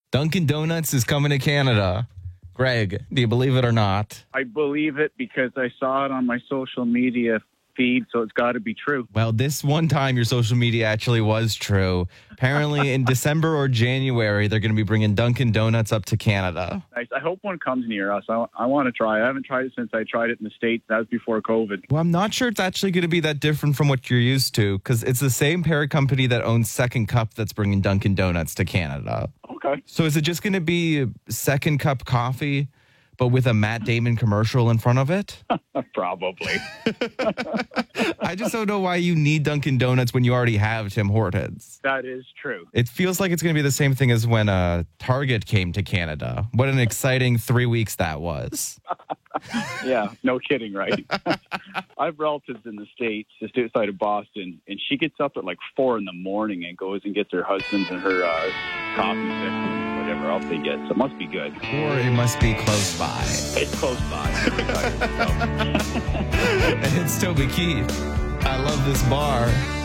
Dunkin' Donuts is coming to Canada. Greg, do you believe it or not? I believe it because I saw it on my social media feed, so it's got to be true. Well, this one time your social media actually was true. Apparently in December or January, they're going to be bringing Dunkin' Donuts up to Canada. I hope one comes near us. I want to try. I haven't tried it since I tried it in the States. That was before COVID. Well, I'm not sure it's actually going to be that different from what you're used to because it's the same parent company that owns Second Cup that's bringing Dunkin' Donuts to Canada. Okay. So is it just going to be Second Cup coffee, but with a Matt Damon commercial in front of it? Probably. I just don't know why you need Dunkin' Donuts when you already have Tim Hortons. That is true. It feels like it's going to be the same thing as when Target came to Canada. What an exciting 3 weeks that was. Yeah, no kidding, right? I have relatives in the States, just outside of Boston, and she gets up at like 4 a.m. and goes and gets her husband and her coffee fix and whatever else they get. So it must be good. Or it must be close by. It's close by. And it's Toby Keith. I love this bar.